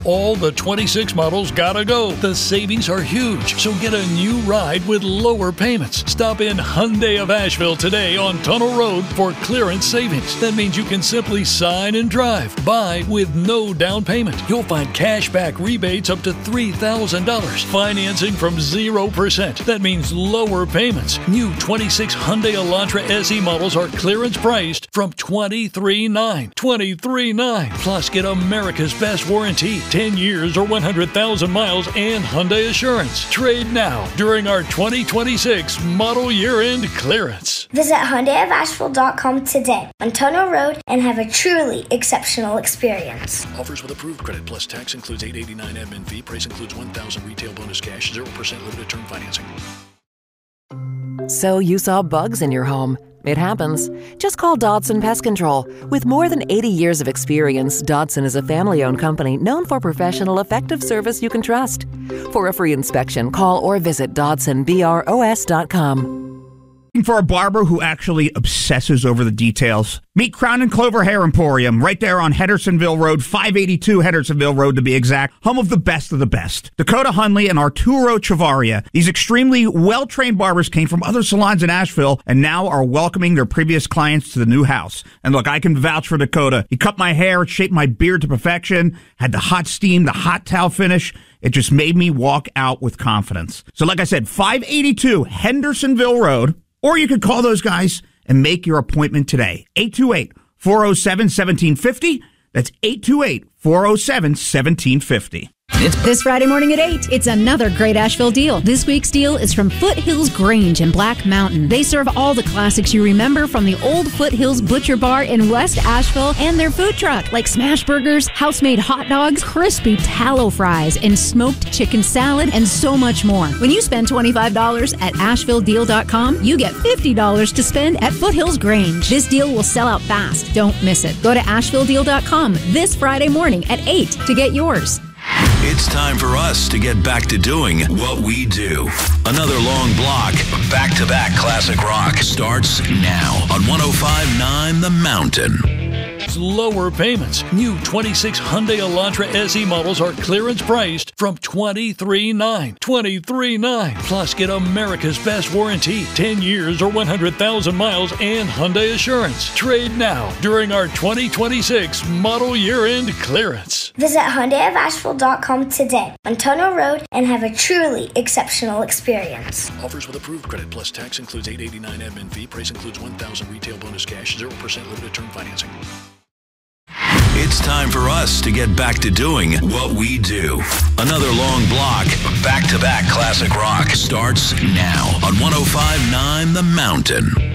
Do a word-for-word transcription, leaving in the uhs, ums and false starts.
All the twenty-six models gotta go. The savings are huge, so get a new ride with lower payments. Stop in Hyundai of Asheville today on Tunnel Road for clearance savings. That means you can simply sign and drive. Buy with no down payment. You'll find cash back rebates up to three thousand dollars. Financing from zero percent. That means lower payments. New twenty-six Hyundai Elantra S E models are clearance priced from twenty-three thousand nine hundred dollars. twenty-three thousand nine hundred dollars. Plus, get America's best warranty. ten years or one hundred thousand miles and Hyundai Assurance. Trade now during our twenty twenty-six model year-end clearance. Visit Hyundai of Asheville dot com today on Tunnel Road and have a truly exceptional experience. Offers with approved credit plus tax includes eight hundred eighty-nine dollars admin fee. Price includes one thousand dollars retail bonus cash, zero percent limited term financing. So you saw bugs in your home. It happens. Just call Dodson Pest Control. With more than eighty years of experience, Dodson is a family-owned company known for professional, effective service you can trust. For a free inspection, call or visit Dodson Bros dot com. Looking for a barber who actually obsesses over the details? Meet Crown and Clover Hair Emporium right there on Hendersonville Road, five eighty-two Hendersonville Road to be exact, home of the best of the best. Dakota Hunley and Arturo Chavaria, these extremely well-trained barbers came from other salons in Asheville and now are welcoming their previous clients to the new house. And look, I can vouch for Dakota. He cut my hair, shaped my beard to perfection, had the hot steam, the hot towel finish. It just made me walk out with confidence. So like I said, five eighty-two Hendersonville Road, or you could call those guys and make your appointment today. eight two eight, four oh seven, one seven five oh. That's eight two eight, four oh seven, one seven five oh. This Friday morning at eight, it's another great Asheville deal. This week's deal is from Foothills Grange in Black Mountain. They serve all the classics you remember from the old Foothills Butcher Bar in West Asheville and their food truck, like smash burgers, house-made hot dogs, crispy tallow fries, and smoked chicken salad, and so much more. When you spend twenty-five dollars at asheville deal dot com, you get fifty dollars to spend at Foothills Grange. This deal will sell out fast. Don't miss it. Go to asheville deal dot com this Friday morning at eight to get yours. It's time for us to get back to doing what we do. Another long block of back-to-back classic rock starts now on one oh five point nine The Mountain. Lower payments. New twenty-six Hyundai Elantra S E models are clearance priced from twenty-three thousand nine hundred dollars. twenty-three thousand nine hundred dollars. Plus, get America's best warranty. ten years or one hundred thousand miles and Hyundai Assurance. Trade now during our twenty twenty-six model year-end clearance. Visit Hyundai of Asheville dot com today on Tunnel Road and have a truly exceptional experience. Offers with approved credit plus tax includes eight hundred eighty-nine dollars admin fee. Price includes one thousand dollars retail bonus cash, zero percent limited term financing. It's time for us to get back to doing what we do. Another long block of back-to-back classic rock starts now on one oh five point nine The Mountain.